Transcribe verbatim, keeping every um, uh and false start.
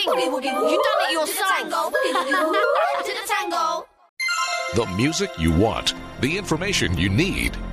thing. You done it yourself. The music you want, the information you need.